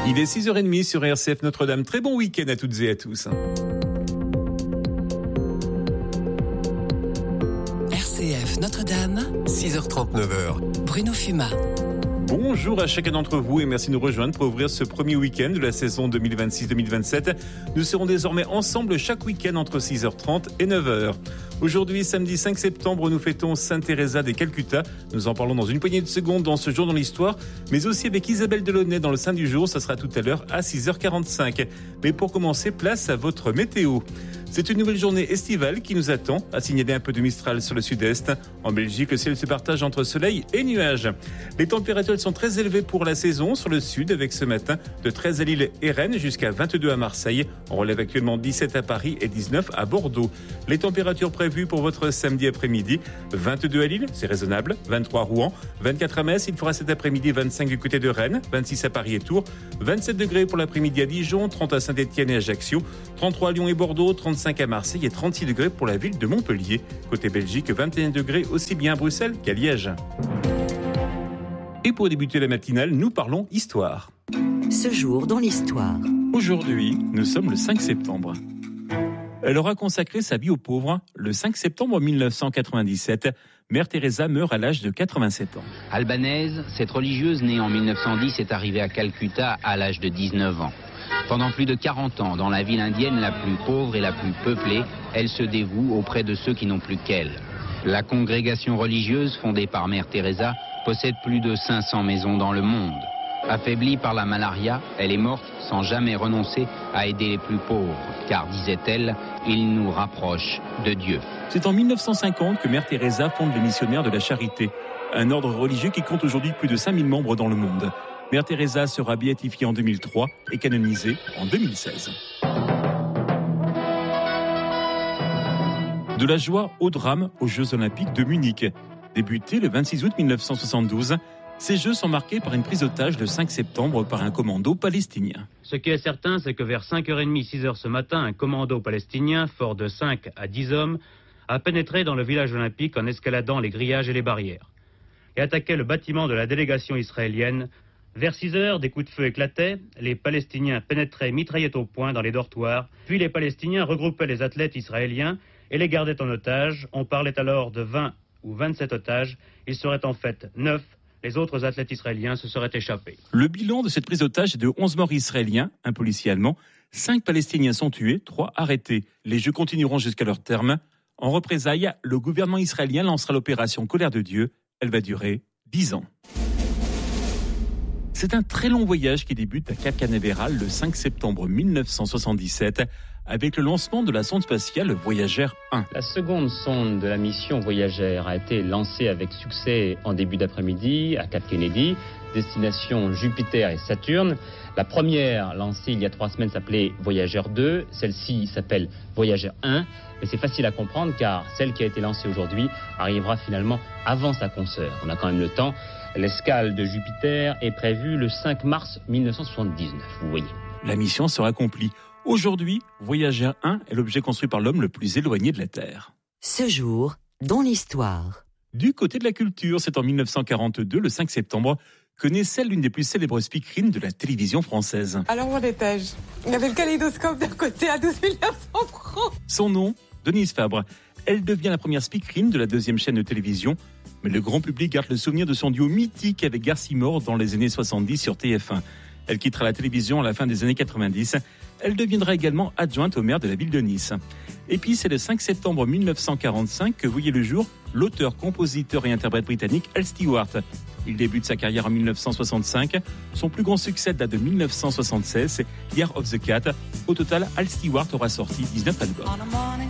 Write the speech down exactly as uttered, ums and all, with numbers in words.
Il est six heures trente sur R C F Notre-Dame. Très bon week-end à toutes et à tous. R C F Notre-Dame, six heures trente, neuf heures. Bruno Fumat. Bonjour à chacun d'entre vous et merci de nous rejoindre pour ouvrir ce premier week-end de la saison deux mille vingt-six deux mille vingt-sept. Nous serons désormais ensemble chaque week-end entre six heures trente et neuf heures. Aujourd'hui, samedi cinq septembre, nous fêtons Sainte Teresa de Calcutta. Nous en parlons dans une poignée de secondes dans ce jour dans l'histoire, mais aussi avec Isabelle Delaunay dans le Saint du jour. Ça sera tout à l'heure à six heures quarante-cinq. Mais pour commencer, place à votre météo. C'est une nouvelle journée estivale qui nous attend, à signaler un peu de Mistral sur le sud-est. En Belgique, le ciel se partage entre soleil et nuages. Les températures sont très élevées pour la saison sur le sud, avec ce matin de treize à Lille et Rennes jusqu'à vingt-deux à Marseille. On relève actuellement dix-sept à Paris et dix-neuf à Bordeaux. Les températures prévues pour votre samedi après-midi, vingt-deux à Lille, c'est raisonnable, vingt-trois à Rouen, vingt-quatre à Metz, il fera cet après-midi vingt-cinq du côté de Rennes, vingt-six à Paris et Tours, vingt-sept degrés pour l'après-midi à Dijon, trente à Saint-Étienne et Ajaccio, trente-trois à Lyon et Bordeaux, trente-cinq à Marseille et trente-six degrés pour la ville de Montpellier. Côté Belgique, vingt et un degrés aussi bien à Bruxelles qu'à Liège. Et pour débuter la matinale, nous parlons histoire. Ce jour dans l'histoire. Aujourd'hui, nous sommes le cinq septembre. Elle aura consacré sa vie aux pauvres. Le cinq septembre mille neuf cent quatre-vingt-dix-sept, Mère Teresa meurt à l'âge de quatre-vingt-sept ans. Albanaise, cette religieuse née en mille neuf cent dix est arrivée à Calcutta à l'âge de dix-neuf ans. Pendant plus de quarante ans, dans la ville indienne la plus pauvre et la plus peuplée, elle se dévoue auprès de ceux qui n'ont plus qu'elle. La congrégation religieuse fondée par Mère Teresa possède plus de cinq cents maisons dans le monde. Affaiblie par la malaria, elle est morte sans jamais renoncer à aider les plus pauvres, car, disait-elle, il nous rapproche de Dieu. C'est en mille neuf cent cinquante que Mère Teresa fonde les Missionnaires de la Charité, un ordre religieux qui compte aujourd'hui plus de cinq mille membres dans le monde. Mère Teresa sera béatifiée en deux mille trois et canonisée en deux mille seize. De la joie au drame aux Jeux Olympiques de Munich. Débutés le vingt-six août mille neuf cent soixante-douze, ces Jeux sont marqués par une prise d'otage le cinq septembre par un commando palestinien. Ce qui est certain, c'est que vers cinq heures trente, six heures ce matin, un commando palestinien, fort de cinq à dix hommes, a pénétré dans le village olympique en escaladant les grillages et les barrières, et attaqué le bâtiment de la délégation israélienne. Vers six heures, des coups de feu éclataient, les Palestiniens pénétraient mitraillettes au poing dans les dortoirs, puis les Palestiniens regroupaient les athlètes israéliens et les gardaient en otage. On parlait alors de vingt ou vingt-sept otages, ils seraient en fait neuf, les autres athlètes israéliens se seraient échappés. Le bilan de cette prise d'otage est de onze morts israéliens, un policier allemand, cinq Palestiniens sont tués, trois arrêtés. Les Jeux continueront jusqu'à leur terme. En représailles, le gouvernement israélien lancera l'opération Colère de Dieu, elle va durer dix ans. C'est un très long voyage qui débute à Cap Canaveral le cinq septembre mille neuf cent soixante-dix-sept avec le lancement de la sonde spatiale Voyager un. La seconde sonde de la mission Voyager a été lancée avec succès en début d'après-midi à Cap Kennedy, destination Jupiter et Saturne. La première lancée il y a trois semaines s'appelait Voyager deux, celle-ci s'appelle Voyager un, mais c'est facile à comprendre car celle qui a été lancée aujourd'hui arrivera finalement avant sa consoeur. On a quand même le temps. L'escale de Jupiter est prévue le cinq mars mille neuf cent soixante-dix-neuf, vous voyez. La mission sera accomplie. Aujourd'hui, Voyager un est l'objet construit par l'homme le plus éloigné de la Terre. Ce jour dans l'histoire. Du côté de la culture, c'est en mille neuf cent quarante-deux, le cinq septembre, que naissait l'une des plus célèbres speakerines de la télévision française. Alors, mon étage, il y avait le kaléidoscope d'un côté à douze mille neuf cents francs. Son nom, Denise Fabre. Elle devient la première speakerine de la deuxième chaîne de télévision. Mais le grand public garde le souvenir de son duo mythique avec Garcimore dans les années soixante-dix sur T F un. Elle quittera la télévision à la fin des années quatre-vingt-dix. Elle deviendra également adjointe au maire de la ville de Nice. Et puis c'est le cinq septembre mille neuf cent quarante-cinq que voyait le jour l'auteur, compositeur et interprète britannique Al Stewart. Il débute sa carrière en mille neuf cent soixante-cinq. Son plus grand succès date de mille neuf cent soixante-seize, c'est Year of the Cat. Au total, Al Stewart aura sorti dix-neuf albums.